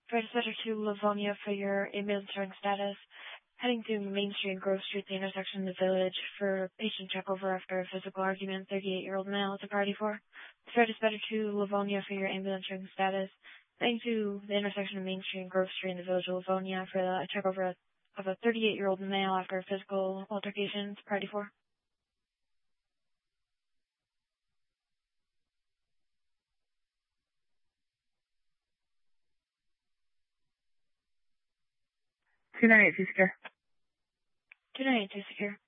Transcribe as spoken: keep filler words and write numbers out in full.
For dispatcher to Livonia for your ambulance running status. Heading to Main Street and Grove Street, the intersection of the village, for patient check over after a physical argument. thirty-eight-year-old male at the party for. For dispatcher to Livonia for your ambulance running status. Heading to the intersection of Main Street and Grove Street in the village of Livonia for a check over a, of a thirty-eight-year-old male after a physical altercation. Party for. two nine eight two secure. two nine eight two secure.